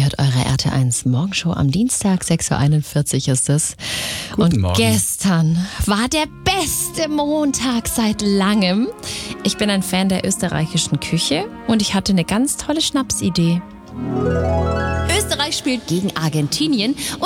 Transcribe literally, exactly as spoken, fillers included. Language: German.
hört eure R T eins Morgenshow am Dienstag, sechs Uhr einundvierzig ist es. Guten Und Morgen. Gestern war der beste Montag seit langem. Ich bin ein Fan der österreichischen Küche und ich hatte eine ganz tolle Schnapsidee. Österreich spielt gegen Argentinien